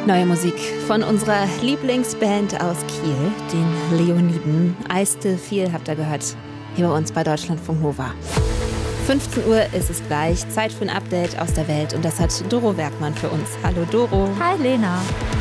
Neue Musik von unserer Lieblingsband aus Kiel, den Leoniden. I Still Feel habt ihr gehört, hier bei uns bei Deutschlandfunk Nova. 15 Uhr ist es gleich, Zeit für ein Update aus der Welt und das hat Doro Werkmann für uns. Hallo Doro. Hi Lena.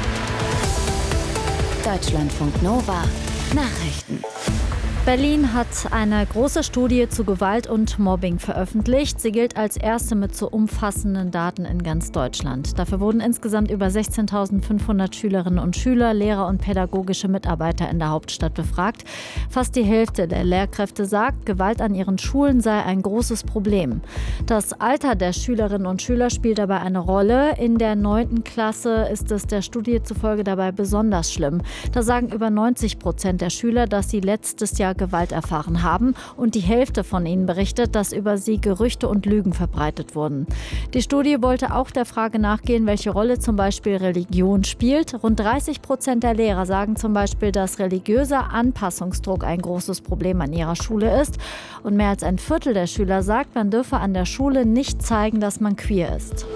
Deutschlandfunk Nova Nachrichten. Berlin hat eine große Studie zu Gewalt und Mobbing veröffentlicht. Sie gilt als erste mit so umfassenden Daten in ganz Deutschland. Dafür wurden insgesamt über 16.500 Schülerinnen und Schüler, Lehrer und pädagogische Mitarbeiter in der Hauptstadt befragt. Fast die Hälfte der Lehrkräfte sagt, Gewalt an ihren Schulen sei ein großes Problem. Das Alter der Schülerinnen und Schüler spielt dabei eine Rolle. In der 9. Klasse ist es der Studie zufolge dabei besonders schlimm. Da sagen über 90% der Schüler, dass sie letztes Jahr Gewalt erfahren haben und die Hälfte von ihnen berichtet, dass über sie Gerüchte und Lügen verbreitet wurden. Die Studie wollte auch der Frage nachgehen, welche Rolle zum Beispiel Religion spielt. Rund 30% der Lehrer sagen zum Beispiel, dass religiöser Anpassungsdruck ein großes Problem an ihrer Schule ist. Und mehr als ein Viertel der Schüler sagt, man dürfe an der Schule nicht zeigen, dass man queer ist.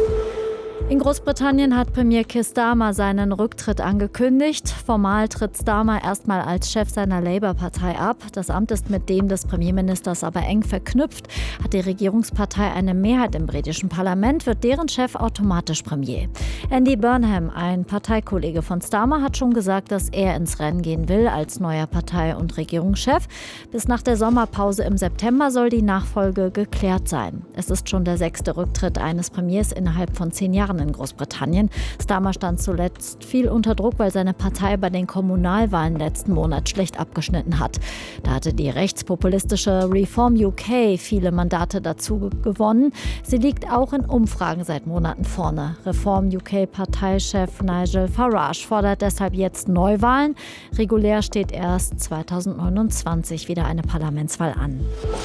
In Großbritannien hat Premier Keir Starmer seinen Rücktritt angekündigt. Formal tritt Starmer erstmal als Chef seiner Labour-Partei ab. Das Amt ist mit dem des Premierministers aber eng verknüpft. Hat die Regierungspartei eine Mehrheit im britischen Parlament, wird deren Chef automatisch Premier. Andy Burnham, ein Parteikollege von Starmer, hat schon gesagt, dass er ins Rennen gehen will als neuer Partei- und Regierungschef. Bis nach der Sommerpause im September soll die Nachfolge geklärt sein. Es ist schon der 6. Rücktritt eines Premiers innerhalb von 10 Jahren in Großbritannien. Starmer stand zuletzt viel unter Druck, weil seine Partei bei den Kommunalwahlen letzten Monat schlecht abgeschnitten hat. Da hatte die rechtspopulistische Reform UK viele Mandate dazu gewonnen. Sie liegt auch in Umfragen seit Monaten vorne. Reform UK-Parteichef Nigel Farage fordert deshalb jetzt Neuwahlen. Regulär steht erst 2029 wieder eine Parlamentswahl an.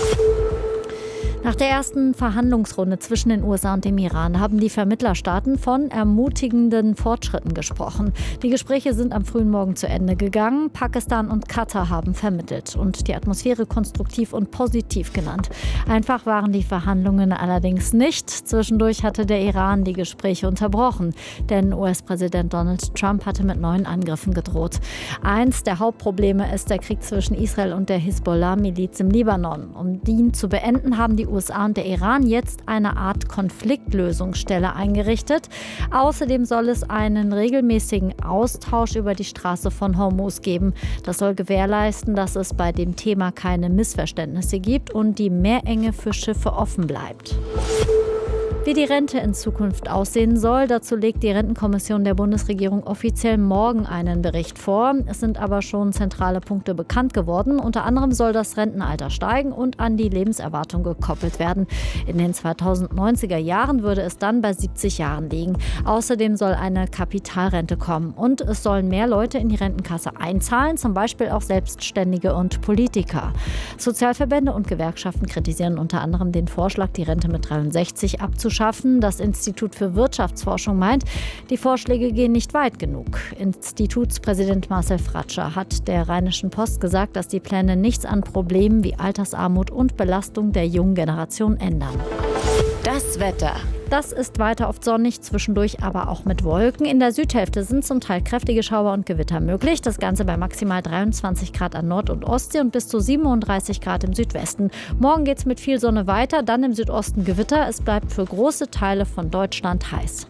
Nach der ersten Verhandlungsrunde zwischen den USA und dem Iran haben die Vermittlerstaaten von ermutigenden Fortschritten gesprochen. Die Gespräche sind am frühen Morgen zu Ende gegangen. Pakistan und Katar haben vermittelt und die Atmosphäre konstruktiv und positiv genannt. Einfach waren die Verhandlungen allerdings nicht. Zwischendurch hatte der Iran die Gespräche unterbrochen, denn US-Präsident Donald Trump hatte mit neuen Angriffen gedroht. Eins der Hauptprobleme ist der Krieg zwischen Israel und der Hisbollah-Miliz im Libanon. Um den zu beenden, haben die USA und der Iran jetzt eine Art Konfliktlösungsstelle eingerichtet. Außerdem soll es einen regelmäßigen Austausch über die Straße von Hormuz geben. Das soll gewährleisten, dass es bei dem Thema keine Missverständnisse gibt und die Meerenge für Schiffe offen bleibt. Wie die Rente in Zukunft aussehen soll, dazu legt die Rentenkommission der Bundesregierung offiziell morgen einen Bericht vor. Es sind aber schon zentrale Punkte bekannt geworden. Unter anderem soll das Rentenalter steigen und an die Lebenserwartung gekoppelt werden. In den 2090er Jahren würde es dann bei 70 Jahren liegen. Außerdem soll eine Kapitalrente kommen und es sollen mehr Leute in die Rentenkasse einzahlen, zum Beispiel auch Selbstständige und Politiker. Sozialverbände und Gewerkschaften kritisieren unter anderem den Vorschlag, die Rente mit 63 abzuschaffen. Das Institut für Wirtschaftsforschung meint, die Vorschläge gehen nicht weit genug. Institutspräsident Marcel Fratscher hat der Rheinischen Post gesagt, dass die Pläne nichts an Problemen wie Altersarmut und Belastung der jungen Generation ändern. Das Wetter. Das ist weiter oft sonnig, zwischendurch aber auch mit Wolken. In der Südhälfte sind zum Teil kräftige Schauer und Gewitter möglich. Das Ganze bei maximal 23 Grad an Nord- und Ostsee und bis zu 37 Grad im Südwesten. Morgen geht es mit viel Sonne weiter, dann im Südosten Gewitter. Es bleibt für große Teile von Deutschland heiß.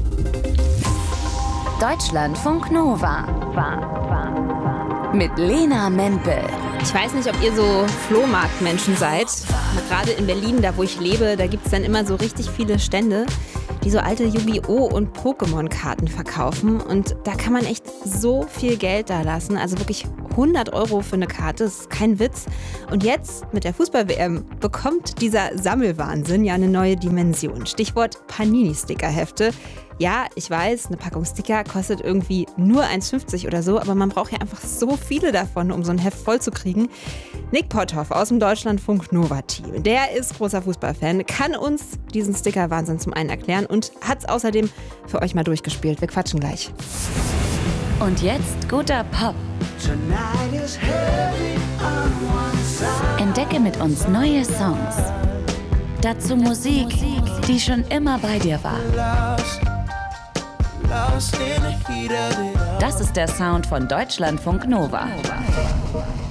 Deutschlandfunk Nova. Mit Lena Mempel. Ich weiß nicht, ob ihr so Flohmarktmenschen seid. Gerade in Berlin, da wo ich lebe, da gibt es dann immer so richtig viele Stände, die so alte Yu-Gi-Oh! Und Pokémon-Karten verkaufen. Und da kann man echt so viel Geld da lassen. Also wirklich 100 € für eine Karte, das ist kein Witz. Und jetzt mit der Fußball-WM bekommt dieser Sammelwahnsinn ja eine neue Dimension. Stichwort Panini-Sticker-Hefte. Ja, ich weiß, eine Packung Sticker kostet irgendwie nur 1,50 oder so, aber man braucht ja einfach so viele davon, um so ein Heft voll zu kriegen. Nick Potthoff aus dem Deutschlandfunk Nova-Team, der ist großer Fußballfan, kann uns diesen Sticker-Wahnsinn zum einen erklären und hat es außerdem für euch mal durchgespielt. Wir quatschen gleich. Und jetzt guter Pop. Entdecke mit uns neue Songs. Dazu Musik, die schon immer bei dir war. Das ist der Sound von Deutschlandfunk Nova.